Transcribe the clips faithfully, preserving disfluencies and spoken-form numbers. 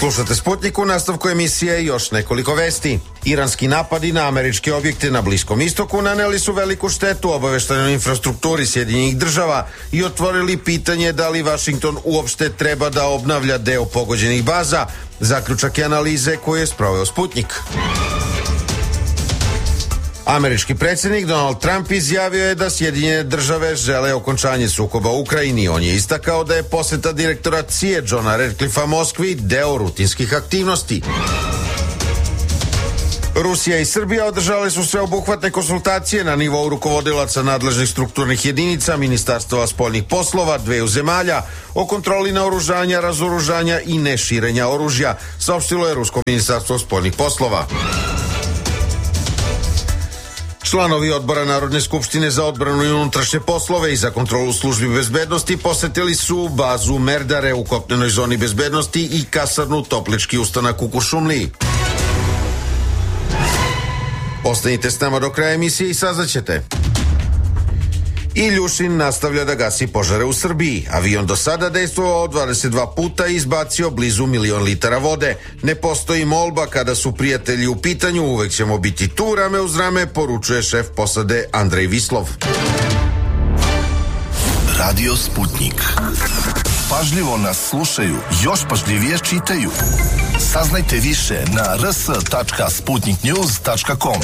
Slušate Sputnik, u nastavku emisije još nekoliko vesti. Iranski napadi na američke objekte na Bliskom istoku naneli su veliku štetu obaveštajnoj infrastrukturi Sjedinjenih država i otvorili pitanje da li Vašington uopšte treba da obnavlja deo pogođenih baza. Zaključak je analize koju je sproveo Sputnik. Američki predsjednik Donald Trump izjavio je da Sjedinjene države žele okončanje sukoba u Ukrajini. On je istakao da je poseta direktora C I A Johna Radcliffa Moskvi deo rutinskih aktivnosti. Rusija i Srbija održale su sveobuhvatne konsultacije na nivou rukovodilaca nadležnih strukturnih jedinica Ministarstva spoljnih poslova dveju zemalja o kontroli naoružanja, razoružanja i neširenja oružja, saopštilo je Rusko ministarstvo spoljnih poslova. Članovi odbora Narodne skupštine za odbranu i unutrašnje poslove i za kontrolu službi bezbednosti posetili su bazu Merdare u kopnenoj zoni bezbednosti i kasarnu Toplički ustanak u Kuršumliji. Ostanite s nama do kraja emisije i saznaćete. Iljušin nastavlja da gasi požare u Srbiji. Avion do sada dejstvovao dvadeset dva puta i izbacio blizu milion litara vode. Ne postoji molba kada su prijatelji u pitanju, uvek ćemo biti tu rame uz rame, poručuje šef posade Andrej Vislov. Radio Sputnik. Pažljivo nas slušaju, još pažljivije čitaju. Saznajte više na r s tačka sputnik news tačka com.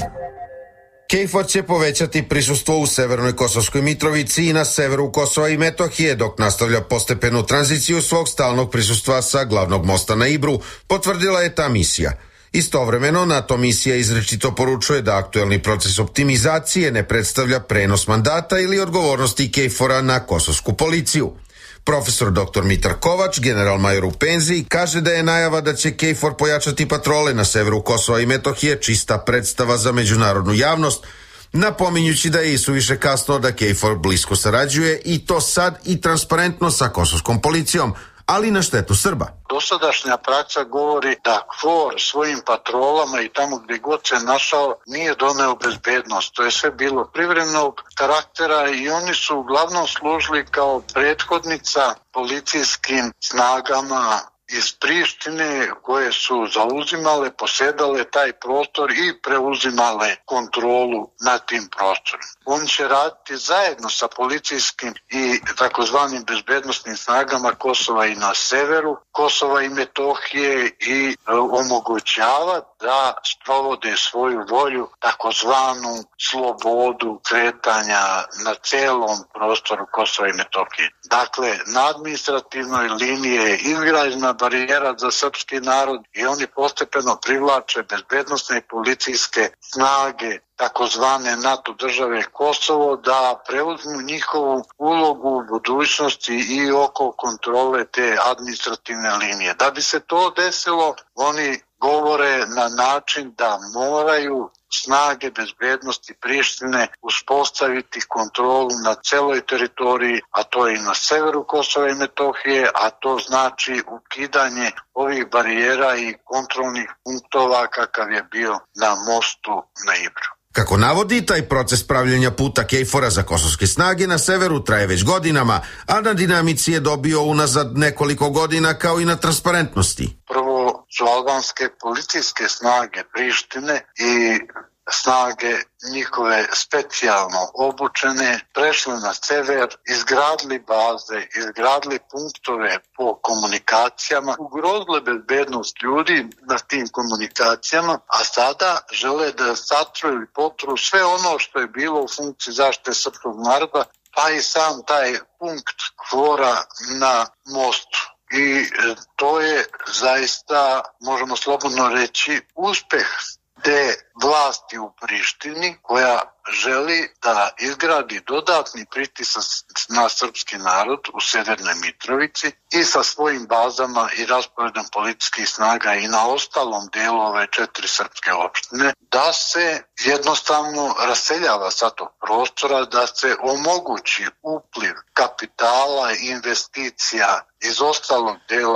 KFOR će povećati prisustvo u Severnoj Kosovskoj Mitrovici i na severu Kosova i Metohije, dok nastavlja postepenu tranziciju svog stalnog prisustva sa glavnog mosta na Ibru, potvrdila je ta misija. Istovremeno, NATO misija izrečito poručuje da aktuelni proces optimizacije ne predstavlja prenos mandata ili odgovornosti KFOR-a na kosovsku policiju. Profesor doktor Mitar Kovač, general-major u penziji, kaže da je najava da će KFOR pojačati patrole na severu Kosova i Metohije čista predstava za međunarodnu javnost, napominjući da je isuviše kasno da KFOR blisko sarađuje i to sad i transparentno sa kosovskom policijom, ali na štetu Srba. Dosadašnja praksa govori da KFOR svojim patrolama i tamo gdje god se našao nije doneo bezbednost. To je sve bilo privremenog karaktera i oni su uglavnom služili kao prethodnica policijskim snagama iz Prištine koje su zauzimale, posjedale taj prostor i preuzimale kontrolu nad tim prostorom. On će raditi zajedno sa policijskim i takozvanim bezbednostnim snagama Kosova i na severu Kosova i Metohije i e, omogućava da sprovode svoju volju, takozvanu slobodu kretanja na celom prostoru Kosova i Metohije. Dakle, na administrativnoj liniji je izgrađena barijera za srpski narod i oni postepeno privlače bezbednosne i policijske snage takozvane NATO države Kosovo da preuzmu njihovu ulogu u budućnosti i oko kontrole te administrativne linije. Da bi se to desilo, oni govore na način da moraju snage bezbednosti Prištine uspostaviti kontrolu na celoj teritoriji, a to je i na severu Kosova i Metohije, a to znači ukidanje ovih barijera i kontrolnih punktova kakav je bio na mostu na Ibru. Kako navodi, taj proces pravljenja puta KFOR-a za kosovske snage na severu traje već godinama, a na dinamici je dobio unazad nekoliko godina kao i na transparentnosti. Prvo su albanske policijske snage Prištine i snage njihove specijalno obučene prešle na sever, izgradili baze, izgradili punktove po komunikacijama, ugrozile bezbednost ljudi na tim komunikacijama, a sada žele da satruju i potru sve ono što je bilo u funkciji zaštite srpskog naroda, pa i sam taj punkt KFOR-a na mostu. I to je zaista, možemo slobodno reći, uspeh te vlasti u Prištini koja želi da izgradi dodatni pritisak na srpski narod u Severnoj Mitrovici i sa svojim bazama i rasporedom policijskih snaga i na ostalom delu ove četiri srpske opštine, da se jednostavno raseljava sa tog prostora, da se omogući upliv kapitala i investicija iz ostalog dela Kosova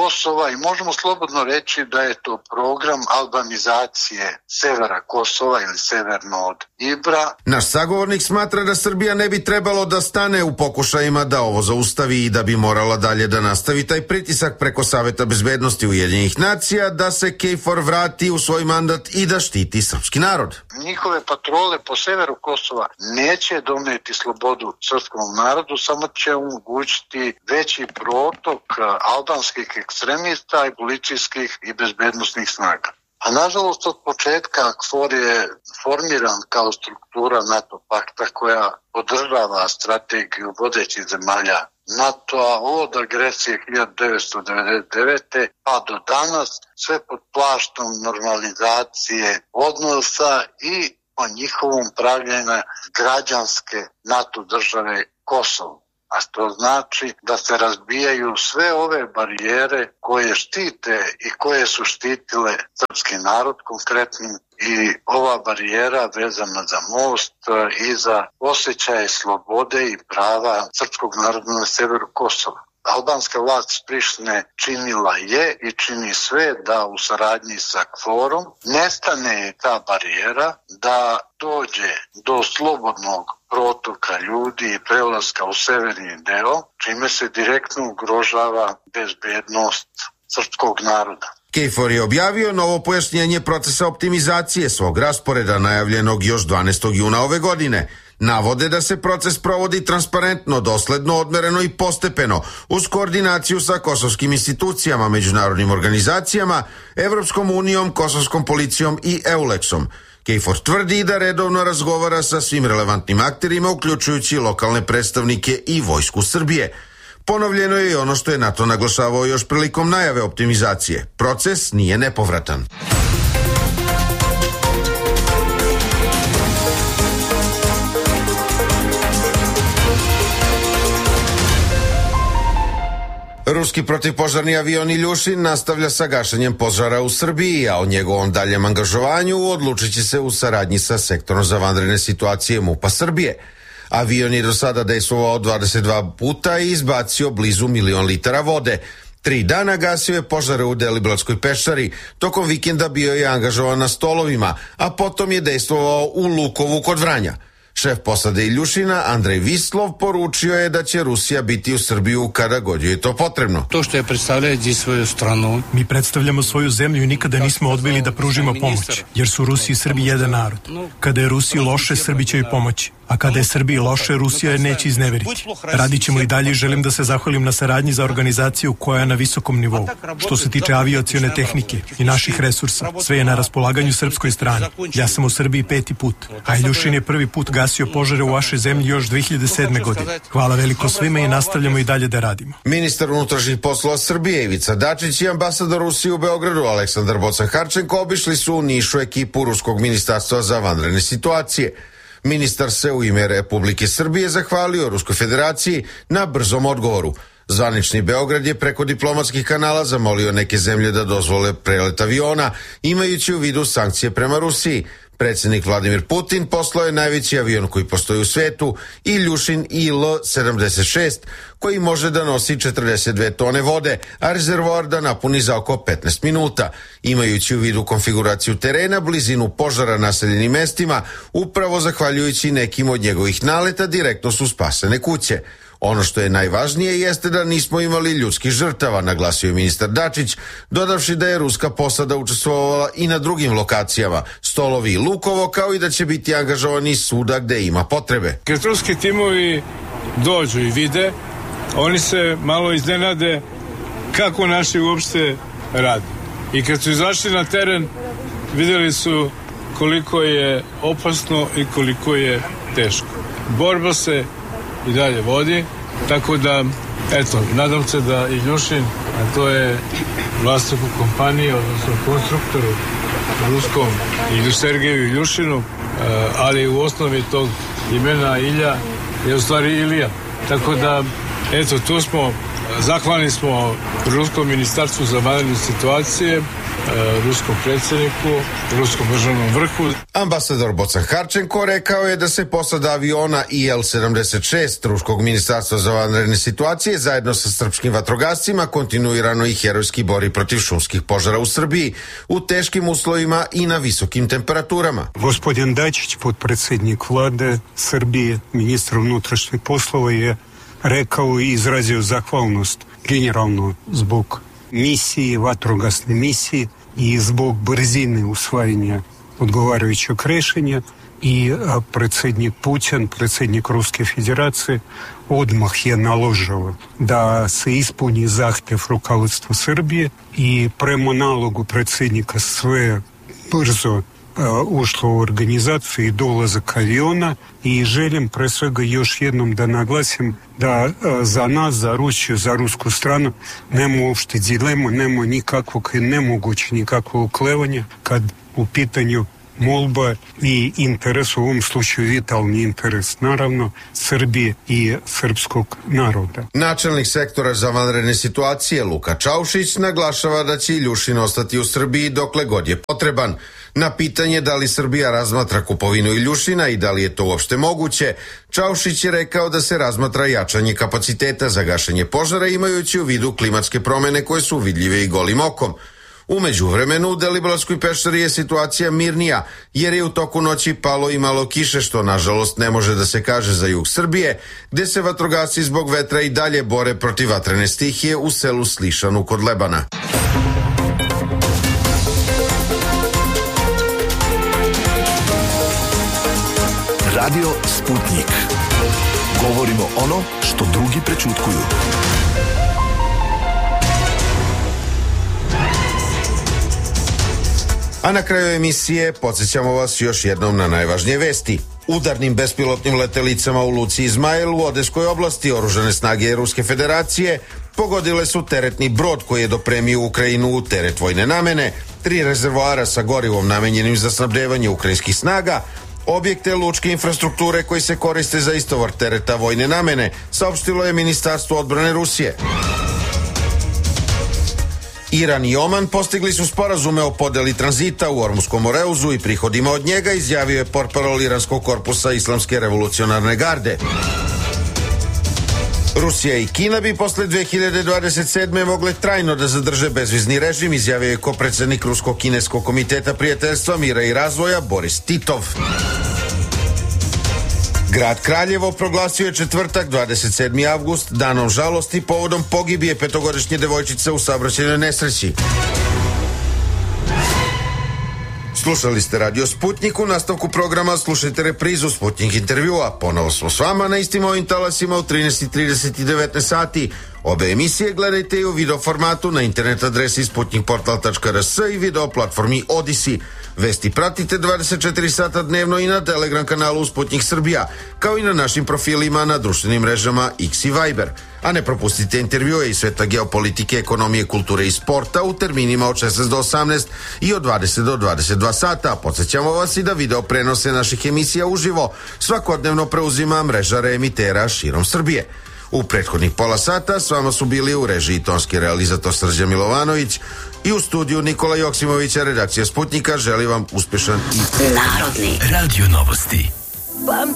Kosova i možemo slobodno reći da je to program albanizacije severa Kosova ili severno od Ibra. Naš sagovornik smatra da Srbija ne bi trebalo da stane u pokušajima da ovo zaustavi i da bi morala dalje da nastavi taj pritisak preko Saveta bezbednosti Ujedinjenih nacija da se KFOR vrati u svoj mandat i da štiti srpski narod. Njihove patrole po severu Kosova neće doneti slobodu srpskom narodu, samo će omogućiti veći protok albanskih ekstremista i policijskih i bezbednosnih snaga. A nažalost od početka KFOR je formiran kao struktura NATO pakta koja podržava strategiju vodećih zemalja NATO-a od agresije hiljadu devetsto devedeset devete pa do danas, sve pod plaštom normalizacije odnosa i po njihovom pravljenju građanske NATO države Kosovo. A što znači da se razbijaju sve ove barijere koje štite i koje su štitile srpski narod konkretno i ova barijera vezana za most i za osjećaje slobode i prava srpskog naroda na severu Kosova. Albanska vlast iz Prištine činila je i čini sve da u saradnji sa KFOR-om nestane ta barijera, da dođe do slobodnog protoka ljudi i prelaska u severni deo, čime se direktno ugrožava bezbednost srpskog naroda. KFOR je objavio novo pojašnjenje procesa optimizacije svog rasporeda najavljenog još dvanaestog juna ove godine. Navode da se proces provodi transparentno, dosledno, odmereno i postepeno, uz koordinaciju sa kosovskim institucijama, međunarodnim organizacijama, Evropskom unijom, kosovskom policijom i EULEX-om. KFOR tvrdi da redovno razgovara sa svim relevantnim akterima, uključujući lokalne predstavnike i Vojsku Srbije. Ponovljeno je i ono što je NATO naglašavao još prilikom najave optimizacije. Proces nije nepovratan. Ruski protivpožarni avion Iljušin nastavlja sa gašenjem požara u Srbiji, a o njegovom daljem angažovanju odlučit će se u saradnji sa sektorom za vanredne situacije MUP-a Srbije. Avion je do sada dejstvovao dvadeset dva puta i izbacio blizu milion litara vode. Tri dana gasio je požare u Deliblatskoj peščari, tokom vikenda bio je angažovan na Stolovima, a potom je dejstvovao u Lukovu kod Vranja. Šef posade Iljušina, Andrej Vislov, poručio je da će Rusija biti u Srbiju kada god je to potrebno. To što je predstavljajući svoju stranu. Mi predstavljamo svoju zemlju i nikada nismo odbili da pružimo pomoć, jer su Rusi i Srbi jedan narod. Kada je Rusiji loše, Srbi će joj pomoći. A kada je Srbiji loše, Rusija je neće izneveriti. Radit ćemo i dalje i želim da se zahvalim na saradnji za organizaciju koja je na visokom nivou. Što se tiče avijacione tehnike i naših resursa, sve je na raspolaganju srpskoj strani. Ja sam u Srbiji peti put, a Iljušin je prvi put gasio požare u vašoj zemlji još dve hiljade sedme. godine. Hvala veliko svima i nastavljamo i dalje da radimo. Ministar unutrašnjih poslova Srbije Ivica Dačić i ambasador Rusije u Beogradu Aleksandar Bocan-Harčenko obišli su u Nišu ekipu Ruskog ministarstva za vanredne situacije. Ministar se u ime Republike Srbije zahvalio Ruskoj federaciji na brzom odgovoru. Zvanični Beograd je preko diplomatskih kanala zamolio neke zemlje da dozvole prelet aviona, imajući u vidu sankcije prema Rusiji. Predsjednik Vladimir Putin poslao je najveći avion koji postoji u svetu, Iljušin I L sedamdeset šest, koji može da nosi četrdeset dve tone vode, a rezervoar da napuni za oko petnaest minuta. Imajući u vidu konfiguraciju terena, blizinu požara naseljenim mestima, upravo zahvaljujući nekim od njegovih naleta direktno su spasene kuće. Ono što je najvažnije jeste da nismo imali ljudskih žrtava, naglasio je ministar Dačić, dodavši da je ruska posada učestvovala i na drugim lokacijama, Stolovi i Lukovo, kao i da će biti angažovani svuda gde ima potrebe. Kad ruski timovi dođu i vide, oni se malo iznenade kako naši uopšte radi. I kad su izašli na teren, videli su koliko je opasno i koliko je teško. Borba se i dalje vodi, tako da, eto, nadam se da Iljušin, a to je vlasniku kompanije, odnosno konstruktoru ruskom Ilju Sergeju Iljušinu, ali u osnovi tog imena Ilja je u stvari Ilija. Tako da, eto, tu smo Zahvalni smo Ruskom ministarstvu za vanredne situacije, ruskom predsjedniku, ruskom državnom vrhu. Ambasador Bocan Harčenko rekao je da se posada aviona I L sedamdeset šest Ruskog ministarstva za vanredne situacije zajedno sa srpskim vatrogascima kontinuirano i herojski bori protiv šumskih požara u Srbiji u teškim uslovima i na visokim temperaturama. Gospodin Dačić, potpredsjednik vlade Srbije, ministar unutrašnjih poslova, je rekao i izrazio zahvalnost generalno zbog misiji, vatrogasne misije i zbog brzine usvajanja odgovarajućeg rešenja i predsjednik Putin, predsjednik Ruske federacije, odmah je naložio da se ispuni zahtev rukovodstva Srbije i prema nalogu predsjednika sve brzo ušlo u organizaciju i dolazak aviona i želim pre svega još jednom da naglasim da za nas, za Rusiju, za rusku stranu nema uopšte dilemu, nema nikakvog i nemoguće nikakvog uklevanja kad u pitanju molba i interes, u ovom slučaju vitalni interes, naravno, Srbije i srpskog naroda. Načelnik sektora za vanredne situacije Luka Čaušić naglašava da će Iljušin ostati u Srbiji dokle god je potreban. Na pitanje da li Srbija razmatra kupovinu Iljušina i da li je to uopšte moguće, Čaušić je rekao da se razmatra jačanje kapaciteta za gašenje požara imajući u vidu klimatske promene koje su vidljive i golim okom. U međuvremenu u Deliblatskoj peščari je situacija mirnija, jer je u toku noći palo i malo kiše, što nažalost ne može da se kaže za jug Srbije, gde se vatrogasci zbog vetra i dalje bore protiv vatrene stihije u selu Slišanu kod Lebana. Radio Sputnik. Govorimo ono što drugi prećutkuju. A na kraju emisije podsjećamo vas još jednom na najvažnije vesti. Udarnim bespilotnim letelicama u luci Izmail u Odeskoj oblasti oružane snage Ruske federacije pogodile su teretni brod koji je dopremio Ukrajinu u teret vojne namene, tri rezervoara sa gorivom namenjenim za snabdevanje ukrajinskih snaga, objekte lučke infrastrukture koji se koriste za istovar tereta vojne namene, saopštilo je Ministarstvo odbrane Rusije. Iran i Oman postigli su sporazume o podeli tranzita u Ormuskom Moreuzu i prihodima od njega, izjavio je portparol Iranskog korpusa Islamske revolucionarne garde. Rusija i Kina bi posle dve hiljade dvadeset sedme mogle trajno da zadrže bezvizni režim, izjavio je kopredsednik Rusko-kineskog komiteta prijateljstva, mira i razvoja Boris Titov. Grad Kraljevo proglasio je četvrtak, dvadeset sedmi avgust, danom žalosti povodom pogibije petogodišnje devojčice u saobraćajnoj nesreći. Slušali ste Radio Sputnik, u nastavku programa slušajte reprizu Sputnik intervjua. Ponovo smo s vama na istim ovim talasima u trinaest i trideset i devetnaest sati. Obe emisije gledajte i u video formatu na internet adresi sputnikportal tačka r s i video platformi Odisi. Vesti pratite dvadeset četiri sata dnevno i na Telegram kanalu Sputnik Srbija, kao i na našim profilima na društvenim mrežama X i Viber. A ne propustite intervjue iz sveta geopolitike, ekonomije, kulture i sporta u terminima od šesnaest do osamnaest i od dvadeset do dvadeset dva sata. Podsjećamo vas i da video prenose naših emisija uživo svakodnevno preuzima mreža reemitera širom Srbije. U prethodnih pola sata s vama su bili u režiji tonski realizator Srđan Milovanović i u studiju Nikola Joksimovića, redakcija Sputnika. Želi vam uspešan i Narodni radio novosti.